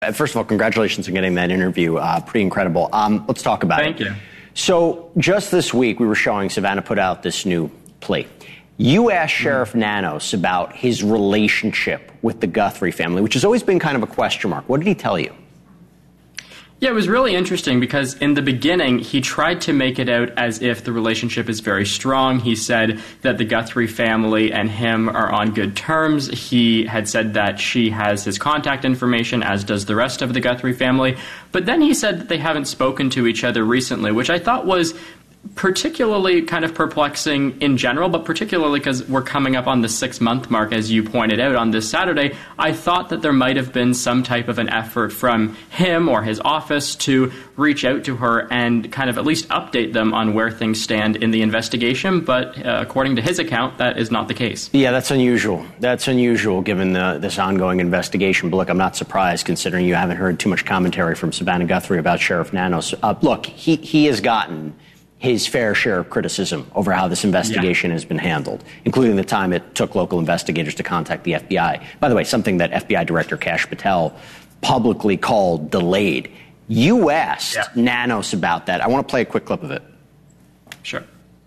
First of all, congratulations on getting that interview. Pretty incredible. Let's talk about it. Thank you. So just this week, we were showing Savannah put out this new plea. You asked Sheriff Nanos about his relationship with the Guthrie family, which has always been kind of a question mark. What did he tell you? Yeah, it was really interesting because in the beginning, he tried to make it out as if the relationship is very strong. He said that the Guthrie family and him are on good terms. He had said that she has his contact information, as does the rest of the Guthrie family. But then he said that they haven't spoken to each other recently, which I thought was particularly kind of perplexing in general, but particularly because we're coming up on the 6-month mark, as you pointed out, on this Saturday. I thought that there might have been some type of an effort from him or his office to reach out to her and kind of at least update them on where things stand in the investigation. But according to his account, that is not the case. Yeah, that's unusual. That's unusual given this ongoing investigation. But look, I'm not surprised considering you haven't heard too much commentary from Savannah Guthrie about Sheriff Nanos. Look, he has gotten his fair share of criticism over how this investigation has been handled, including the time it took local investigators to contact the FBI. By the way, something that FBI Director Kash Patel publicly called delayed. You asked Nanos about that. I want to play a quick clip of it. Sure.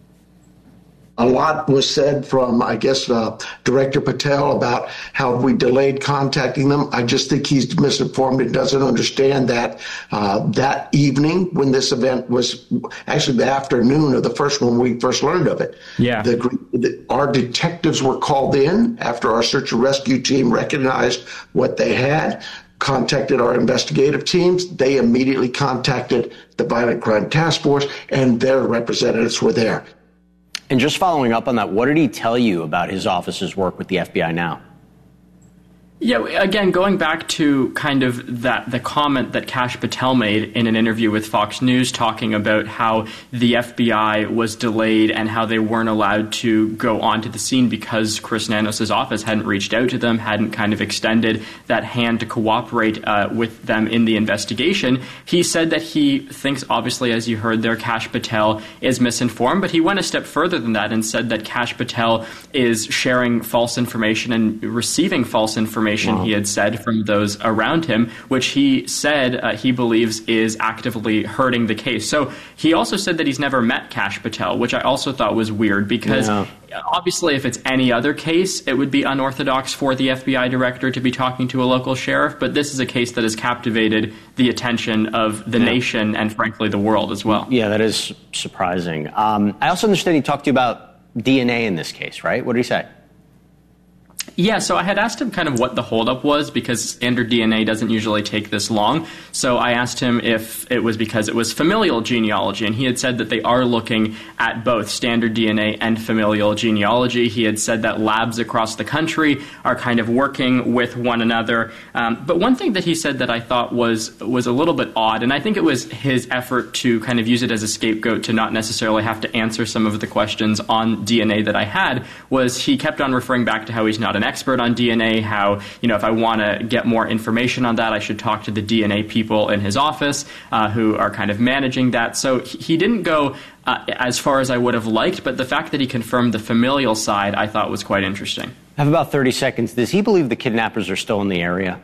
A lot was said from, I guess, Director Patel about how we delayed contacting them. I just think he's misinformed and doesn't understand that that evening when this event was actually the afternoon of the first one we first learned of it. Yeah. Our detectives were called in after our search and rescue team recognized what they had, contacted our investigative teams. They immediately contacted the Violent Crime Task Force, and their representatives were there. And just following up on that, what did he tell you about his office's work with the FBI now? Yeah, again, going back to kind of the comment that Kash Patel made in an interview with Fox News talking about how the FBI was delayed and how they weren't allowed to go onto the scene because Chris Nanos' office hadn't reached out to them, hadn't kind of extended that hand to cooperate with them in the investigation. He said that he thinks, obviously, as you heard there, Kash Patel is misinformed, but he went a step further than that and said that Kash Patel is sharing false information and receiving false information. He had said from those around him, which he said he believes is actively hurting the case. So he also said that he's never met Kash Patel, which I also thought was weird because obviously if it's any other case, it would be unorthodox for the FBI director to be talking to a local sheriff. But this is a case that has captivated the attention of the nation and, frankly, the world as well. Yeah, that is surprising. I also understand he talked to you about DNA in this case, right? What did he say? Yeah, so I had asked him kind of what the holdup was because standard DNA doesn't usually take this long. So I asked him if it was because it was familial genealogy, and he had said that they are looking at both standard DNA and familial genealogy. He had said that labs across the country are kind of working with one another. But one thing that he said that I thought was a little bit odd, and I think it was his effort to kind of use it as a scapegoat to not necessarily have to answer some of the questions on DNA that I had, was he kept on referring back to how he's not an expert on DNA, how, if I want to get more information on that, I should talk to the DNA people in his office who are kind of managing that. So he didn't go as far as I would have liked, but the fact that he confirmed the familial side I thought was quite interesting. I have about 30 seconds. Does he believe the kidnappers are still in the area?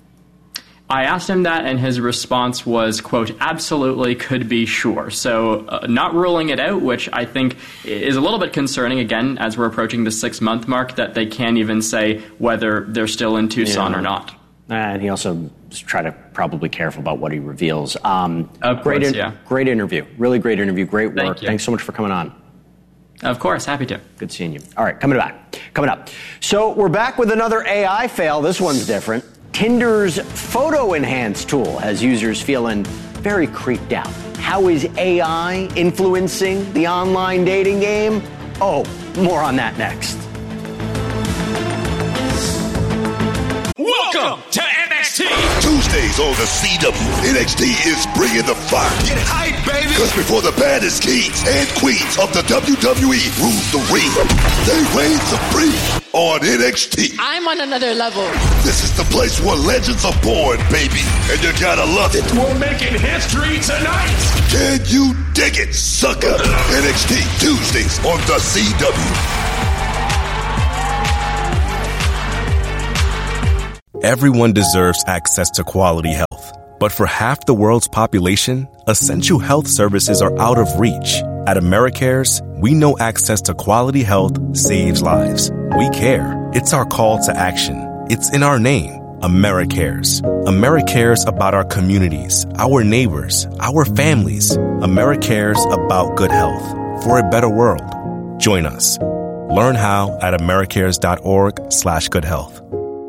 I asked him that, and his response was, quote, absolutely, could be, sure. So not ruling it out, which I think is a little bit concerning, again, as we're approaching the 6-month mark, that they can't even say whether they're still in Tucson or not. And he also tried to probably careful about what he reveals. Great interview. Really great interview. Great work. Thank you. Thanks so much for coming on. Of course. Happy to. Good seeing you. All right, coming up. So we're back with another AI fail. This one's different. Tinder's photo enhance tool has users feeling very creeped out. How is AI influencing the online dating game? Oh, more on that next. Welcome to NXT. Tuesdays on the CW. NXT is bringing the fire. Get hype, baby. Because before the baddest kings and queens of the WWE rule the ring, they reign supreme on NXT. I'm on another level. This is the place where legends are born, baby. And you gotta love it. We're making history tonight. Can you dig it, sucker? NXT Tuesdays on the CW. Everyone deserves access to quality health. But for half the world's population, essential health services are out of reach. At AmeriCares, we know access to quality health saves lives. We care. It's our call to action. It's in our name, AmeriCares. AmeriCares about our communities, our neighbors, our families. AmeriCares about good health for a better world. Join us. Learn how at americares.org/goodhealth.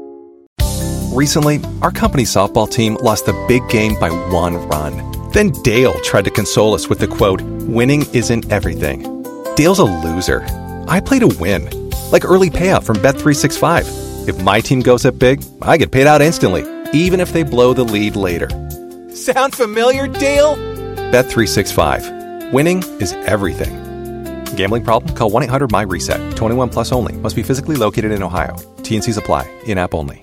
Recently, our company's softball team lost the big game by 1 run. Then Dale tried to console us with the quote, "Winning isn't everything." Dale's a loser. I play to win. Like early payout from Bet365. If my team goes up big, I get paid out instantly, even if they blow the lead later. Sound familiar, Dale? Bet365. Winning is everything. Gambling problem? Call 1-800-MY-RESET. 21 plus only. Must be physically located in Ohio. T&Cs apply. In-app only.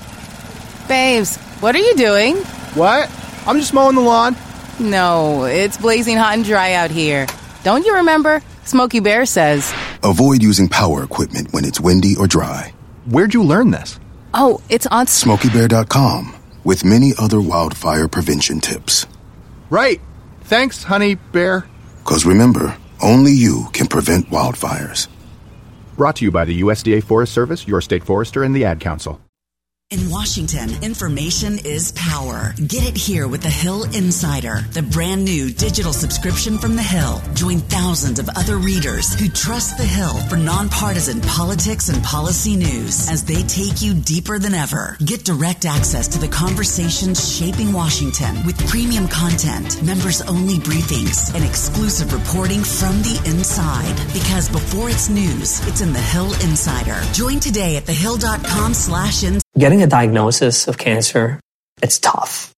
Babes, what are you doing? What? I'm just mowing the lawn. No, it's blazing hot and dry out here. Don't you remember? Smokey Bear says, avoid using power equipment when it's windy or dry. Where'd you learn this? Oh, it's on SmokeyBear.com with many other wildfire prevention tips. Right. Thanks, honey bear. 'Cause remember, only you can prevent wildfires. Brought to you by the USDA Forest Service, your state forester, and the Ad Council. In Washington, information is power. Get it here with The Hill Insider, the brand new digital subscription from The Hill. Join thousands of other readers who trust The Hill for nonpartisan politics and policy news as they take you deeper than ever. Get direct access to the conversations shaping Washington with premium content, members-only briefings, and exclusive reporting from the inside. Because before it's news, it's in The Hill Insider. Join today at thehill.com/insider. Getting a diagnosis of cancer, it's tough.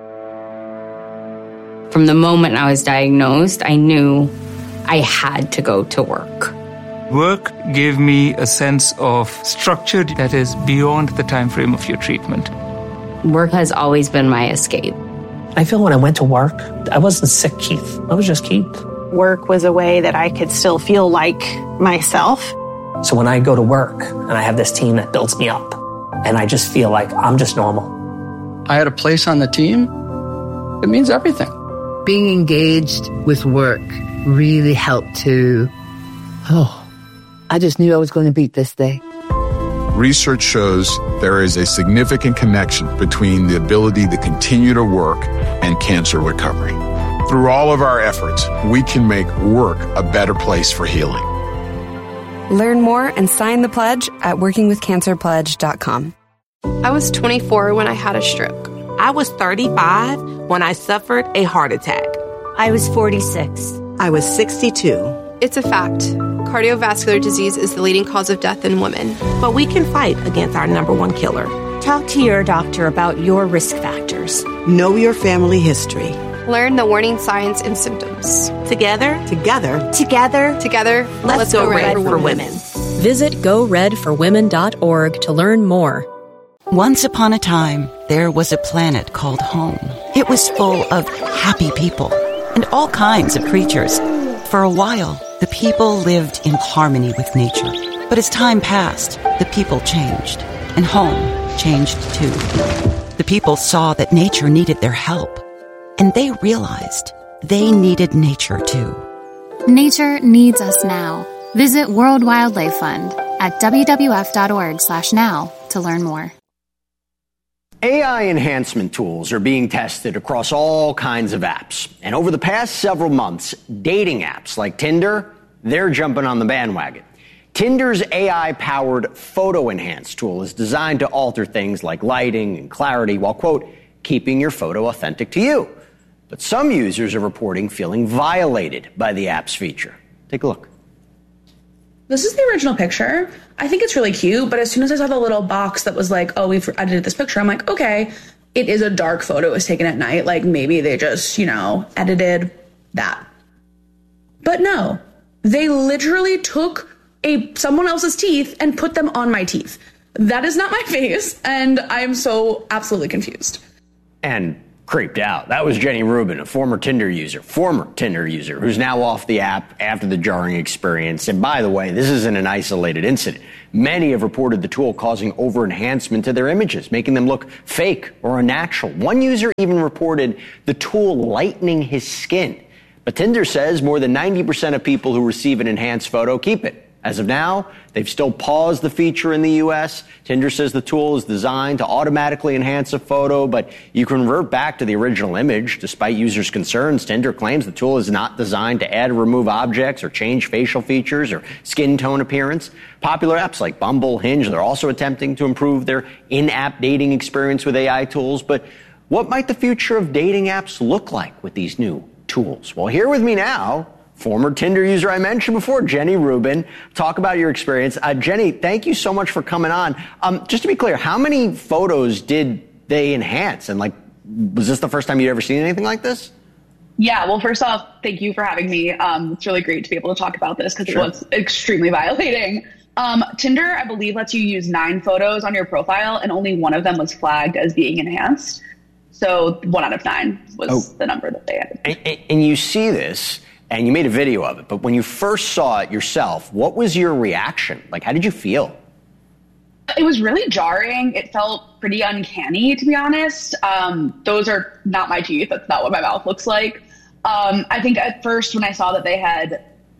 From the moment I was diagnosed, I knew I had to go to work. Work gave me a sense of structure that is beyond the time frame of your treatment. Work has always been my escape. I feel when I went to work, I wasn't sick Keith. I was just Keith. Work was a way that I could still feel like myself. So when I go to work and I have this team that builds me up, and I just feel like I'm just normal. I had a place on the team. It means everything. Being engaged with work really helped to, I just knew I was going to beat this day. Research shows there is a significant connection between the ability to continue to work and cancer recovery. Through all of our efforts, we can make work a better place for healing. Learn more and sign the pledge at workingwithcancerpledge.com. I was 24 when I had a stroke. I was 35 when I suffered a heart attack. I was 46. I was 62. It's a fact. Cardiovascular disease is the leading cause of death in women. But we can fight against our number one killer. Talk to your doctor about your risk factors. Know your family history. Learn the warning signs and symptoms. Together, let's go Red for Women. Visit GoRedForWomen.org to learn more. Once upon a time, there was a planet called home. It was full of happy people and all kinds of creatures. For a while, the people lived in harmony with nature. But as time passed, the people changed, and home changed too. The people saw that nature needed their help. And they realized they needed nature too. Nature needs us now. Visit World Wildlife Fund at WWF.org/now to learn more. AI enhancement tools are being tested across all kinds of apps. And over the past several months, dating apps like Tinder, they're jumping on the bandwagon. Tinder's AI-powered Photo Enhance tool is designed to alter things like lighting and clarity while, quote, keeping your photo authentic to you. But some users are reporting feeling violated by the app's feature. Take a look. This is the original picture. I think it's really cute, but as soon as I saw the little box that was like, oh, we've edited this picture, I'm like, okay, it is a dark photo. It was taken at night. Like maybe they just, edited that. But no, they literally took someone else's teeth and put them on my teeth. That is not my face, and I'm so absolutely confused. And creeped out. That was Jenny Rubin, a former Tinder user, who's now off the app after the jarring experience. And by the way, this isn't an isolated incident. Many have reported the tool causing over-enhancement to their images, making them look fake or unnatural. One user even reported the tool lightening his skin. But Tinder says more than 90% of people who receive an enhanced photo keep it. As of now, they've still paused the feature in the U.S. Tinder says the tool is designed to automatically enhance a photo, but you can revert back to the original image. Despite users' concerns, Tinder claims the tool is not designed to add or remove objects or change facial features or skin tone appearance. Popular apps like Bumble, Hinge, they're also attempting to improve their in-app dating experience with AI tools. But what might the future of dating apps look like with these new tools? Well, here with me now, former Tinder user I mentioned before, Jenny Rubin. Talk about your experience. Jenny, thank you so much for coming on. Just to be clear, how many photos did they enhance? And was this the first time you'd ever seen anything like this? Yeah, well, first off, thank you for having me. It's really great to be able to talk about this because it was extremely violating. Tinder, I believe, lets you use 9 photos on your profile, and only one of them was flagged as being enhanced. So 1 out of 9 was the number that they had. And you see this, and you made a video of it, but when you first saw it yourself, what was your reaction? How did you feel? It was really jarring. It felt pretty uncanny, to be honest. Those are not my teeth. That's not what my mouth looks like. I think at first when I saw that they had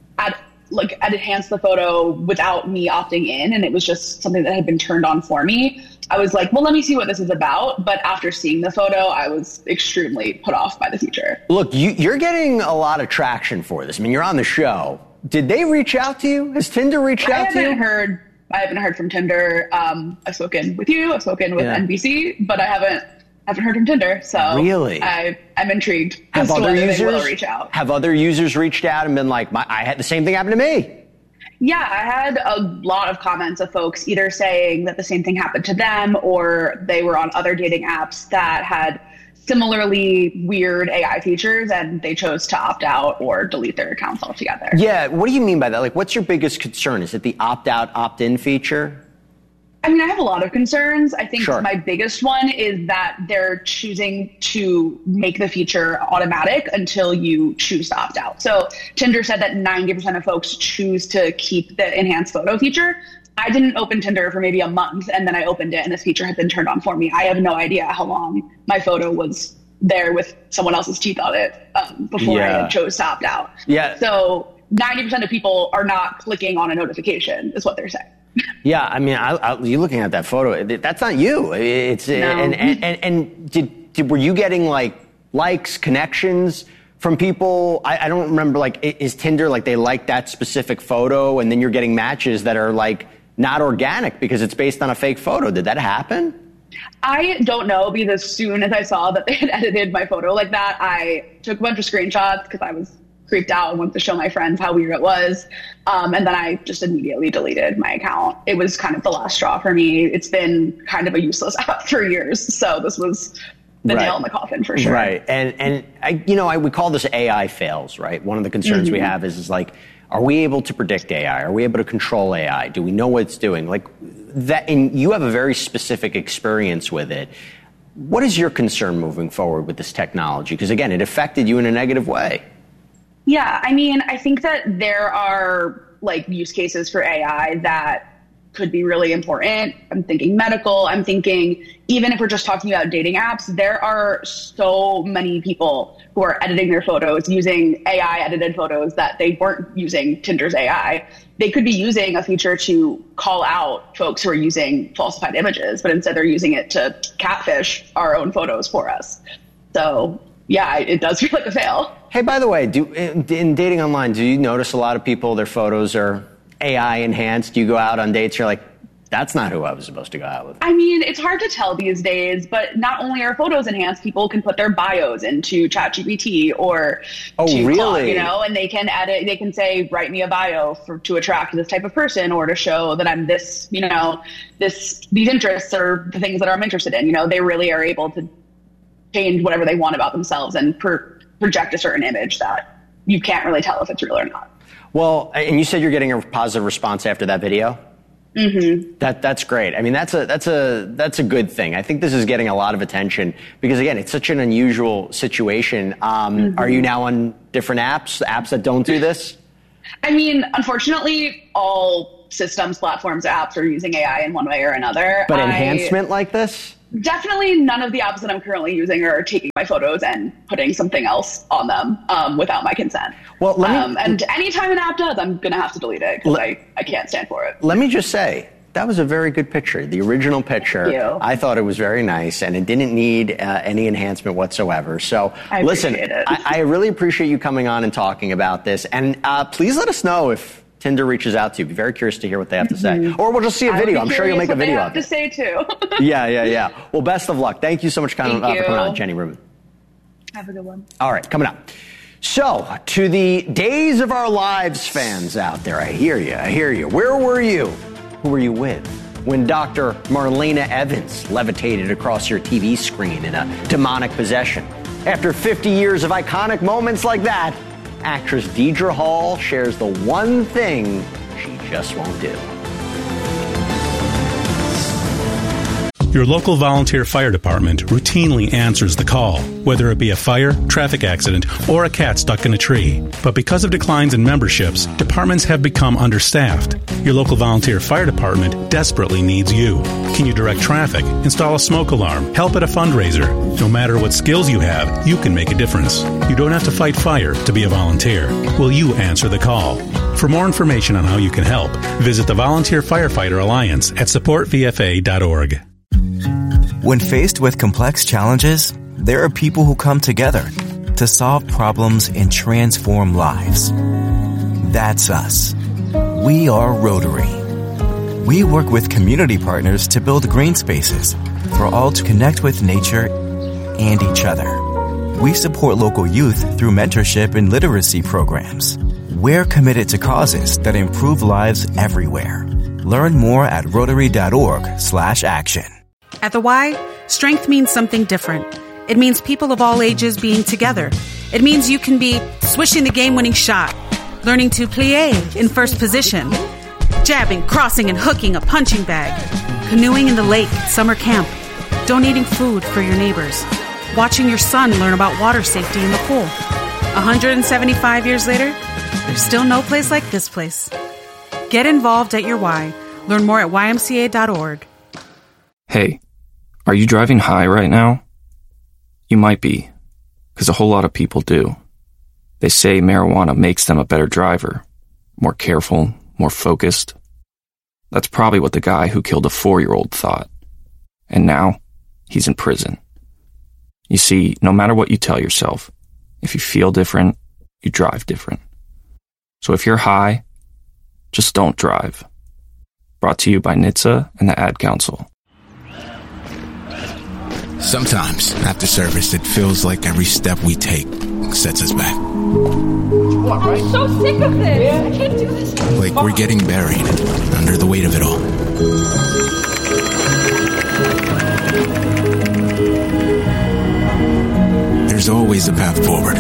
enhanced the photo without me opting in, and it was just something that had been turned on for me, I was like, well, let me see what this is about. But after seeing the photo, I was extremely put off by the feature. Look, you're getting a lot of traction for this. I mean, you're on the show. Did they reach out to you? Has Tinder reached out to you? I haven't heard from Tinder. I've spoken with you. I've spoken with NBC, but I haven't heard from Tinder. So really, I'm intrigued as to whether they will reach out. Have other users reached out and been like, I had the same thing happen to me? Yeah, I had a lot of comments of folks either saying that the same thing happened to them or they were on other dating apps that had similarly weird AI features and they chose to opt out or delete their accounts altogether. Yeah, what do you mean by that? What's your biggest concern? Is it the opt-out, opt-in feature? I mean, I have a lot of concerns. I think my biggest one is that they're choosing to make the feature automatic until you choose to opt out. So Tinder said that 90% of folks choose to keep the enhanced photo feature. I didn't open Tinder for maybe a month, and then I opened it, and this feature had been turned on for me. I have no idea how long my photo was there with someone else's teeth on it before I had chose to opt out. Yeah. So 90% of people are not clicking on a notification, is what they're saying. Yeah, I mean, you looking at that photo, that's not you. It's no. and were you getting likes, connections from people? I don't remember. Is Tinder they like that specific photo, and then you're getting matches that are not organic because it's based on a fake photo? Did that happen? I don't know, because as soon as I saw that they had edited my photo like that, I took a bunch of screenshots because I was creeped out and wanted to show my friends how weird it was. And then I just immediately deleted my account. It was kind of the last straw for me. It's been kind of a useless app for years. So this was the nail in the coffin for sure. Right. And we call this AI fails, right? One of the concerns we have is are we able to predict AI? Are we able to control AI? Do we know what it's doing? That, and you have a very specific experience with it. What is your concern moving forward with this technology? Because again, it affected you in a negative way. Yeah, I mean, I think that there are use cases for AI that could be really important. I'm thinking medical. I'm thinking even if we're just talking about dating apps, there are so many people who are editing their photos using AI edited photos that they weren't using Tinder's AI. They could be using a feature to call out folks who are using falsified images, but instead they're using it to catfish our own photos for us. So yeah, it does feel like a fail. Hey, by the way, in dating online, do you notice a lot of people, their photos are AI enhanced? You go out on dates, you're like, that's not who I was supposed to go out with. I mean, it's hard to tell these days, but not only are photos enhanced, people can put their bios into ChatGPT or to Claude, and they can edit, they can say, write me a bio to attract this type of person or to show that I'm this, these interests are the things that I'm interested in. They really are able to change whatever they want about themselves and project a certain image that you can't really tell if it's real or not. Well, and you said you're getting a positive response after that video? Mm-hmm. That's great. I mean, that's a good thing. I think this is getting a lot of attention because, again, it's such an unusual situation. Are you now on different apps that don't do this? I mean, unfortunately, all systems, platforms, apps are using AI in one way or another. But enhancement like this? Definitely none of the apps that I'm currently using are taking my photos and putting something else on them without my consent. Well, and anytime an app does, I'm going to have to delete it because I can't stand for it. Let me just say, that was a very good picture. The original picture, Thank you. I thought it was very nice, and it didn't need any enhancement whatsoever. So, listen, I really appreciate you coming on and talking about this. And please let us know if Tinder reaches out to you. Be very curious to hear what they have to say. Or we'll just see a video. I'm sure you'll make a video of it. To say too. Yeah. Well, best of luck. Thank you so much for coming on, Jenny Rubin. Have a good one. All right, coming up. So, to the Days of Our Lives fans out there, I hear you. Where were you? Who were you with when Dr. Marlena Evans levitated across your TV screen in a demonic possession? After 50 years of iconic moments like that, actress Deidre Hall shares the one thing she just won't do. Your local volunteer fire department routinely answers the call, whether it be a fire, traffic accident, or a cat stuck in a tree. But because of declines in memberships, departments have become understaffed. Your local volunteer fire department desperately needs you. Can you direct traffic, install a smoke alarm, help at a fundraiser? No matter what skills you have, you can make a difference. You don't have to fight fire to be a volunteer. Will you answer the call? For more information on how you can help, visit the Volunteer Firefighter Alliance at supportvfa.org. When faced with complex challenges, there are people who come together to solve problems and transform lives. That's us. We are Rotary. We work with community partners to build green spaces for all to connect with nature and each other. We support local youth through mentorship and literacy programs. We're committed to causes that improve lives everywhere. Learn more at Rotary.org/action. At the Y, strength means something different. It means people of all ages being together. It means you can be swishing the game-winning shot, learning to plie in first position, jabbing, crossing, and hooking a punching bag, canoeing in the lake at summer camp, donating food for your neighbors, watching your son learn about water safety in the pool. 175 years later, there's still no place like this place. Get involved at your Y. Learn more at ymca.org. Hey, are you driving high right now? You might be, because a whole lot of people do. They say marijuana makes them a better driver, more careful, more focused. That's probably what the guy who killed a 4-year-old thought. And now, he's in prison. You see, no matter what you tell yourself, if you feel different, you drive different. So if you're high, just don't drive. Brought to you by NHTSA and the Ad Council. Sometimes, after service, it feels like every step we take sets us back. I'm so sick of this. I can't do this. Like we're getting buried under the weight of it all. There's always a path forward.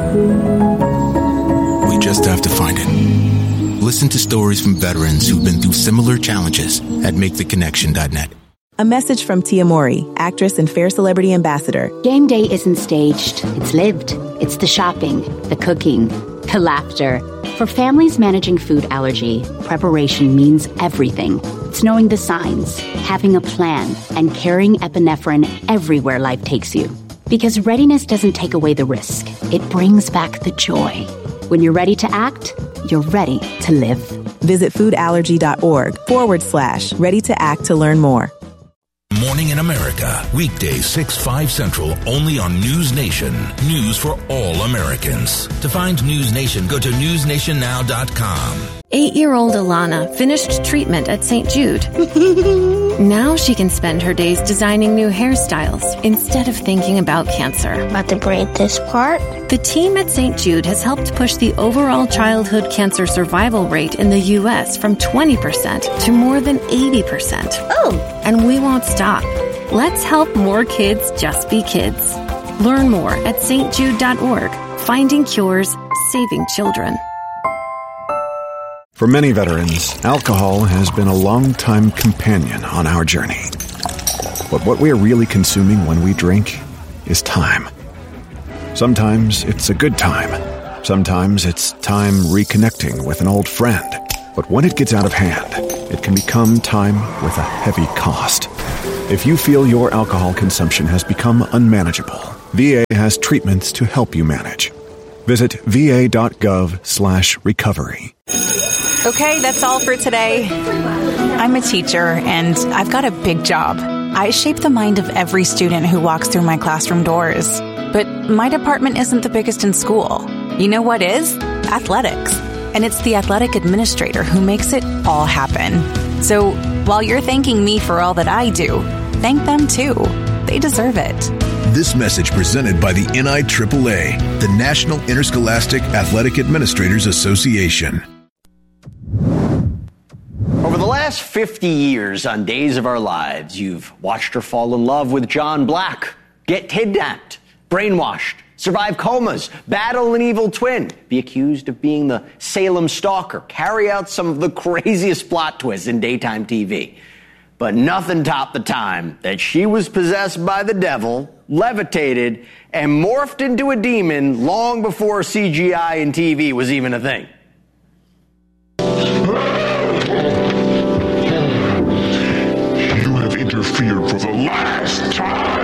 We just have to find it. Listen to stories from veterans who've been through similar challenges at MakeTheConnection.net. A message from Tia Mowry, actress and Fair Celebrity Ambassador. Game day isn't staged. It's lived. It's the shopping, the cooking, the laughter. For families managing food allergy, preparation means everything. It's knowing the signs, having a plan, and carrying epinephrine everywhere life takes you. Because readiness doesn't take away the risk. It brings back the joy. When you're ready to act, you're ready to live. Visit foodallergy.org/ready to act to learn more. Morning in America, weekdays 6-5 Central, only on News Nation. News for all Americans. To find News Nation, go to newsnationnow.com. 8-year-old Alana finished treatment at St. Jude. Now she can spend her days designing new hairstyles instead of thinking about cancer. About to braid this part? The team at St. Jude has helped push the overall childhood cancer survival rate in the U.S. from 20% to more than 80%. Oh! And we won't stop. Let's help more kids just be kids. Learn more at stjude.org. Finding cures, saving children. For many veterans, alcohol has been a long-time companion on our journey. But what we are really consuming when we drink is time. Sometimes it's a good time. Sometimes it's time reconnecting with an old friend. But when it gets out of hand, it can become time with a heavy cost. If you feel your alcohol consumption has become unmanageable, VA has treatments to help you manage. Visit va.gov/recovery. Okay, that's all for today. I'm a teacher, and I've got a big job. I shape the mind of every student who walks through my classroom doors. But my department isn't the biggest in school. You know what is? Athletics. And it's the athletic administrator who makes it all happen. So while you're thanking me for all that I do, thank them too. They deserve it. This message presented by the NIAAA, the National Interscholastic Athletic Administrators Association. Over the last 50 years on Days of Our Lives, you've watched her fall in love with John Black, get kidnapped, brainwashed, survive comas, battle an evil twin, be accused of being the Salem stalker, carry out some of the craziest plot twists in daytime TV. But nothing topped the time that she was possessed by the devil, levitated, and morphed into a demon long before CGI and TV was even a thing.